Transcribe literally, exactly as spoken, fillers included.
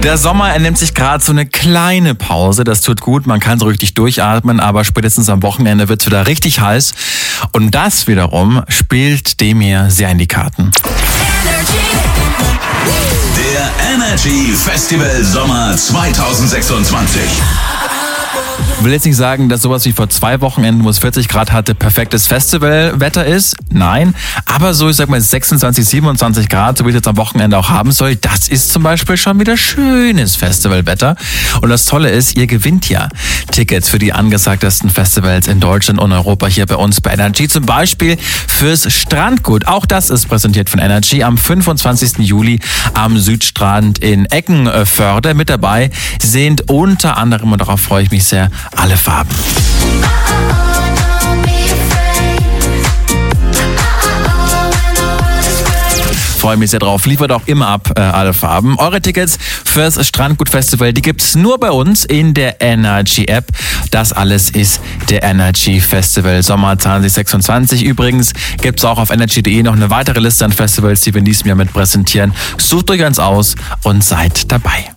Der Sommer, er nimmt sich gerade so eine kleine Pause. Das tut gut, man kann so richtig durchatmen, aber spätestens am Wochenende wird es wieder richtig heiß. Und das wiederum spielt dem hier sehr in die Karten. Der Energy Festival Sommer zwanzig sechsundzwanzig. Ich will jetzt nicht sagen, dass sowas wie vor zwei Wochenenden, wo es vierzig Grad hatte, perfektes Festivalwetter ist. Nein, aber so, ich sag mal, sechsundzwanzig, siebenundzwanzig Grad, so wie es jetzt am Wochenende auch haben soll, das ist zum Beispiel schon wieder schönes Festivalwetter. Und das Tolle ist, ihr gewinnt ja Tickets für die angesagtesten Festivals in Deutschland und Europa hier bei uns bei Energy. Zum Beispiel fürs Strandgut. Auch das ist präsentiert von Energy am fünfundzwanzigsten Juli am Südstrand in Eckenförde. Mit dabei sind unter anderem, und darauf freue ich mich sehr, alle Farben. Freue mich sehr drauf. Liefert auch immer ab, äh, alle Farben. Eure Tickets fürs Strandgut Festival, die gibt's nur bei uns in der Energy App. Das alles ist der Energy Festival Sommer zwanzig sechsundzwanzig. Übrigens gibt's auch auf energy punkt de noch eine weitere Liste an Festivals, die wir in diesem Jahr mit präsentieren. Sucht euch eins aus und seid dabei.